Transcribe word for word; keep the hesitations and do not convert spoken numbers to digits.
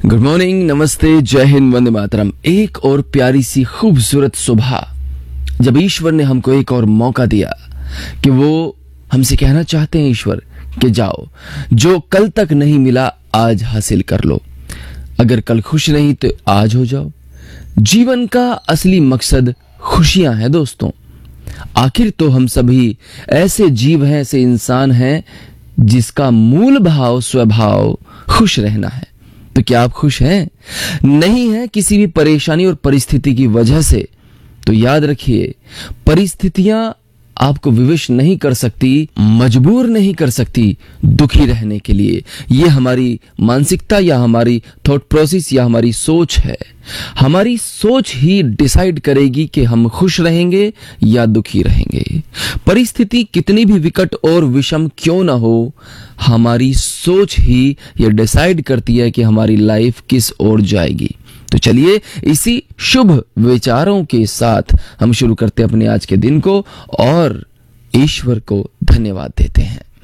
Good morning, नमस्ते, जय हिंद, वंदे मातरम। एक और प्यारी सी खूबसूरत सुबह जब ईश्वर ने हमको एक और मौका दिया कि वो हमसे कहना चाहते हैं ईश्वर कि जाओ, जो कल तक नहीं मिला आज हासिल कर लो। अगर कल खुश नहीं तो आज हो जाओ। जीवन का असली मकसद खुशियां हैं दोस्तों। आखिर तो हम सभी ऐसे जीव हैं, ऐसे इंसान हैं जिसका मूल भाव स्वभाव खुश रहना है। तो क्या आप खुश हैं? नहीं है किसी भी परेशानी और परिस्थिति की वजह से? तो याद रखिए, परिस्थितियां आपको विवश नहीं कर सकती, मजबूर नहीं कर सकती दुखी रहने के लिए। यह हमारी मानसिकता या हमारी थॉट प्रोसेस या हमारी सोच है। हमारी सोच ही डिसाइड करेगी कि हम खुश रहेंगे या दुखी रहेंगे। परिस्थिति कितनी भी विकट और विषम क्यों ना हो, हमारी सोच ही यह डिसाइड करती है कि हमारी लाइफ किस ओर जाएगी। तो चलिए इसी शुभ विचारों के साथ हम शुरू करते हैं अपने आज के दिन को और ईश्वर को धन्यवाद देते हैं।